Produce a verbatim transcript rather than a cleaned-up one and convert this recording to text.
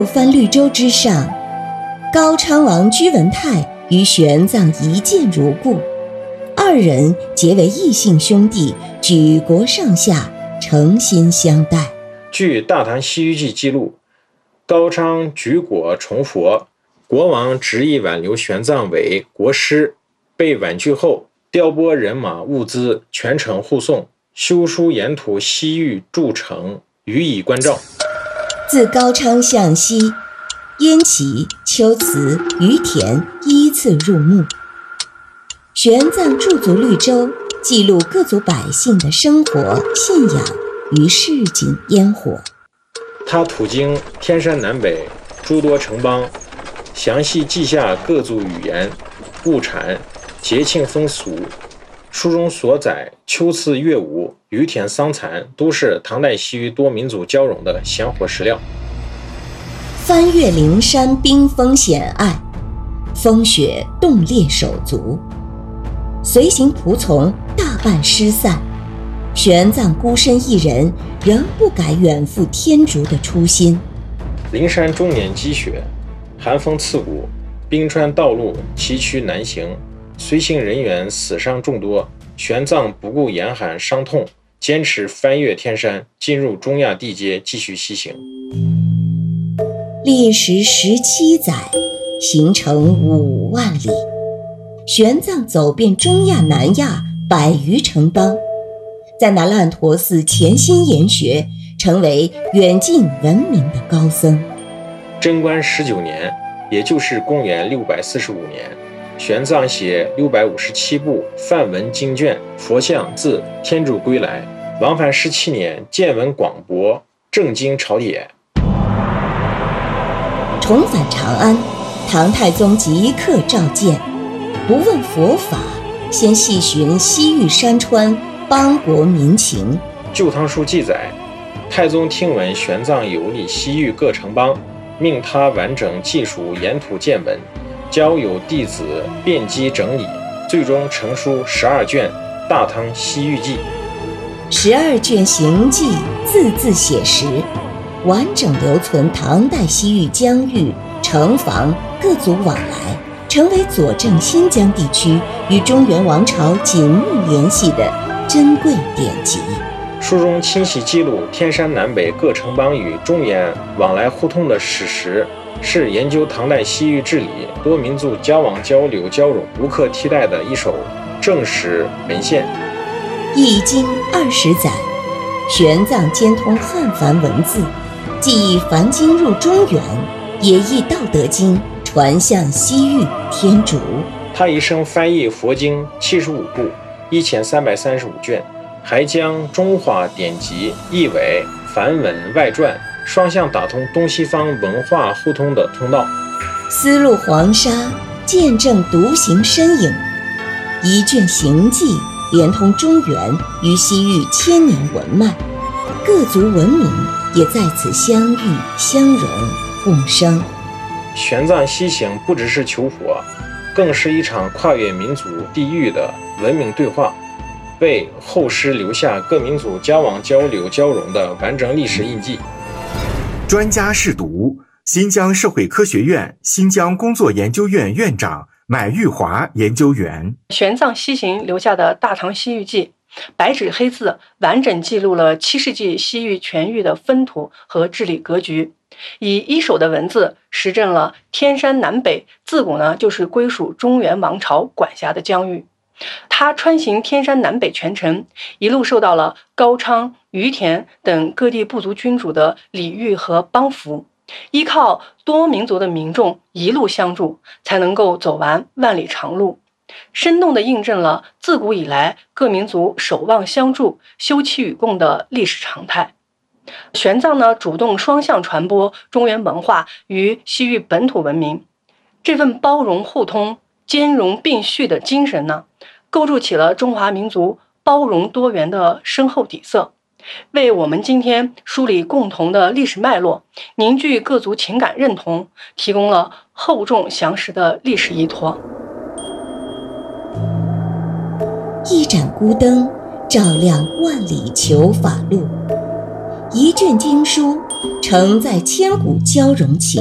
藩绿洲之上，高昌王居文泰与玄奘一见如故，二人结为异姓兄弟，举国上下诚心相待。 据《大唐西域记》记录，高昌举果崇佛，国王执意挽留玄奘为国师，被婉拒后，调拨人马物资，全程护送，修书沿途西域筑城，予以关照。 自高昌向西，燕齐、龟兹、于田依次入墓。玄奘驻足绿洲，记录各族百姓的生活、信仰与市井烟火。 他途经天山南北诸多城邦，详细记下各族语言、物产、节庆风俗。书中所载秋次乐舞、于田桑蚕，都是唐代西域多民族交融的鲜活史料。 翻越灵山，冰封险隘，风雪冻裂手足，随行仆从大半失散，玄奘孤身一人，仍不改远赴天竺的初心。 灵山终年积雪，寒风刺骨，冰川道路崎岖难行，随行人员死伤众多。玄奘不顾严寒伤痛，坚持翻越天山，进入中亚地阶，继续西行。 历时十七载，行程五万里，玄奘走遍中亚、南亚百余城邦，在那烂陀寺潜心研学，成为远近闻名的高僧。 贞观十九年，也就是公元六百四十五年，玄奘写六百五十七部梵文经卷，佛像自天竺归来。往返十七年，见闻广博，正经朝野。 重返长安，唐太宗即刻召见，不问佛法，先细寻西域山川邦国民情。 《旧唐书》记载，太宗听闻玄奘游历西域各城邦，命他完整记述沿途见闻，交有弟子遍机整理，最终成书十二卷《大唐西域记》。 十二卷行记字字写实，完整留存唐代西域疆域、城防、各族往来，成为佐证新疆地区与中原王朝紧密联系的珍贵典籍。 书中清晰记录天山南北各城邦与中原往来互通的史实，是研究唐代西域治理、多民族交往交流交融无可替代的一首正史文献。 易经二十载，玄奘兼通汉梵文字，既译梵经入中原，也译道德经传向西域天竺。 他一生翻译佛经七十五部，一千三百三十五卷，还将中华典籍译为梵文外传，双向打通东西方文化互通的通道。 丝路黄沙，见证独行身影，一卷行记连通中原与西域千年文脉，各族文明也在此相遇相融共生。 玄奘西行不只是求佛，更是一场跨越民族地域的文明对话，为后世留下各民族交往交流交融的完整历史印记。 专家试读，新疆社会科学院新疆工作研究院院长买玉华研究员。 玄奘西行留下的《大唐西域记》，白纸黑字完整记录了七世纪西域全域的风土和治理格局，以一手的文字实证了天山南北自古呢就是归属中原王朝管辖的疆域。他穿行天山南北全程，一路受到了高昌、于田等各地部族君主的礼遇和帮扶，依靠多民族的民众一路相助，才能够走完万里长路，生动地印证了自古以来各民族守望相助、休戚与共的历史常态。玄奘呢，主动双向传播中原文化与西域本土文明，这份包容互通、兼容并蓄的精神呢，构筑起了中华民族包容多元的深厚底色，为我们今天梳理共同的历史脉络、凝聚各族情感认同，提供了厚重详实的历史依托。 一盏孤灯照亮万里求法路，一卷经书承载千古交融情。